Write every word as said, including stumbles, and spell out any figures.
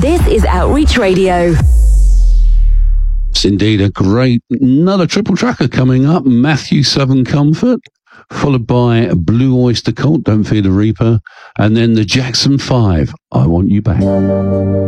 This is Outreach Radio. It's indeed a great, another triple tracker coming up. Matthew Southern Comfort, followed by Blue Oyster Cult, Don't Fear the Reaper, and then the Jackson five, I Want You Back.